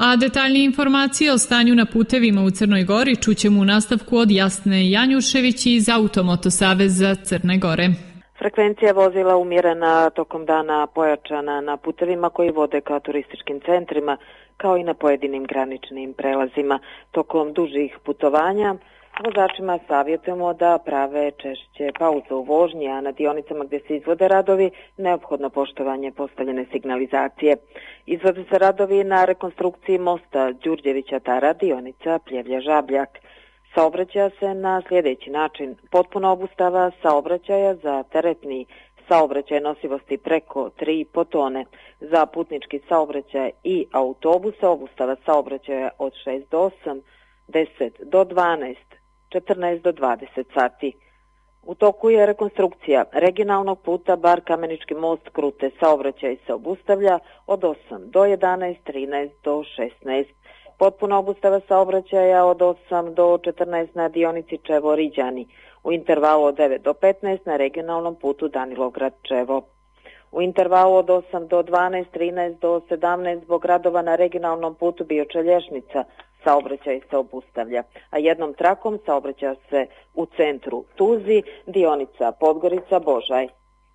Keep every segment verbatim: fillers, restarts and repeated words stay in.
A detaljnije informacije o stanju na putevima u Crnoj Gori čućemo u nastavku od Jasne Janjušević iz Automoto saveza Crne Gore. Frekvencija vozila umjerena, tokom dana pojačana na putevima koji vode ka turističkim centrima, kao i na pojedinim graničnim prelazima. Tokom dužih putovanja vozačima savjetujemo da prave češće pauze u vožnji, a na dionicama gdje se izvode radovi neophodno poštovanje postavljene signalizacije. Izvode se radovi na rekonstrukciji mosta Đurđevića Tara, dionica Pljevlja-Žabljak. Saobraćaja se na sljedeći način: potpuna obustava saobraćaja za teretni saobraćaj nosivosti preko tri i po tone, za putnički saobraćaj i autobuse obustava saobraćaja od šest do osam, deset do dvanaest, četrnaest do dvadeset sati. U toku je rekonstrukcija regionalnog puta Bar Kamenički most Krute, saobraćaj se obustavlja od osam do jedanaest, trinaest do šesnaest. Potpuna obustava saobraćaja od osam do četrnaest na dionici Čevo-Riđani, u intervalu od devet do petnaest na regionalnom putu Danilograd-Čevo. U intervalu od osam do dvanaest, trinaest do sedamnaest zbog radova na regionalnom putu Bioča-Lješnica saobraćaj se obustavlja, a jednom trakom saobraća se u centru Tuzi, dionica Podgorica-Božaj.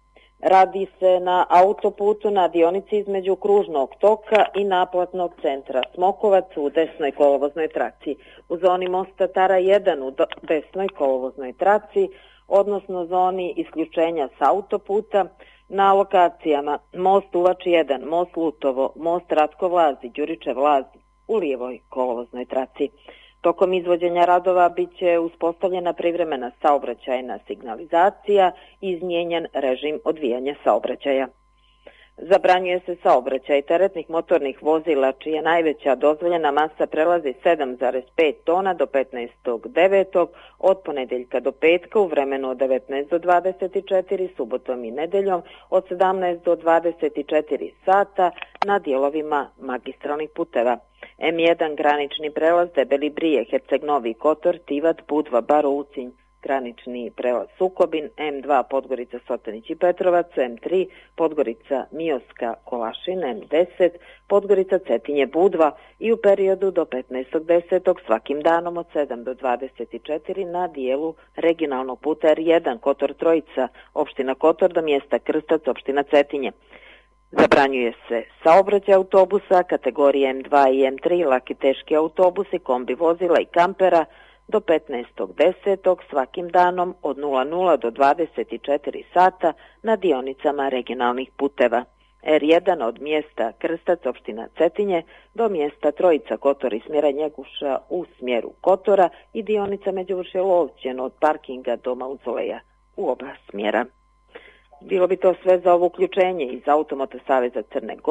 Radi se na autoputu na dionici između kružnog toka i naplatnog centra Smokovac u desnoj kolovoznoj traci, u zoni mosta Tara jedan u desnoj kolovoznoj traci, odnosno zoni isključenja s autoputa, na lokacijama most Uvač jedan, most Lutovo, most Ratko Vlazi, Đuričev Laz u lijevoj kolovoznoj traci. Tokom izvođenja radova bit će uspostavljena privremena saobraćajna signalizacija i izmijenjen režim odvijanja saobraćaja. Zabranjuje se saobraćaj teretnih motornih vozila čija najveća dozvoljena masa prelazi sedam zarez pet tona do petnaestog devetog od ponedjeljka do petka u vremenu od devetnaest do dvadeset četiri, subotom i nedeljom od sedamnaest do dvadeset četiri sata na dijelovima magistralnih puteva. em jedan granični prelaz Debeli Brije, Herceg Novi Kotor, Tivat, Budva, Bar Ucinj, granični prelaz Sukobin, em dva Podgorica Sotanić i Petrovac, em tri Podgorica Mioska Kolašin, em deset Podgorica Cetinje Budva i u periodu do petnaestog desetog svakim danom od sedam do dvadeset četiri na dijelu regionalnog puta er jedan Kotor Trojica, opština Kotor do mjesta Krstac, opština Cetinje. Zabranjuje se saobraćaj autobusa kategorije em dva i em tri, laki teški autobusi, kombi vozila i kampera do petnaestog desetog svakim danom od nula nula do dvadeset četiri sata na dionicama regionalnih puteva. er jedan od mjesta Krstac, opština Cetinje, do mjesta Trojica Kotor i smjera Njeguša u smjeru Kotora i dionica Međuvršje Lovćen od parkinga do Mauzoleja u oba smjera. Bilo bi to sve za ovo uključenje iz Automoto saveza Crne Gore.